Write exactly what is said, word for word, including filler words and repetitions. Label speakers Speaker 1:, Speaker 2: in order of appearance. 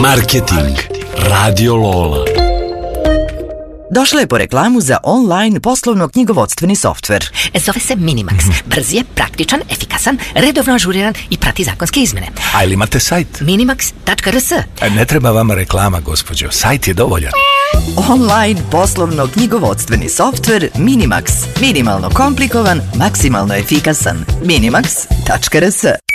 Speaker 1: Marketing Radio Lola.
Speaker 2: Došla je po reklamu za online poslovno-knjigovodstveni softver.
Speaker 3: Zove se Minimax. Brz je, praktičan, efikasan, redovno ažuriran i prati zakonske izmene.
Speaker 4: A ili imate sajt?
Speaker 3: minimax tačka r s.
Speaker 4: Ne treba vama reklama, gospođo. Sajt je dovoljan.
Speaker 2: Online poslovno-knjigovodstveni softver Minimax. Minimalno komplikovan, maksimalno efikasan. minimax tačka r s.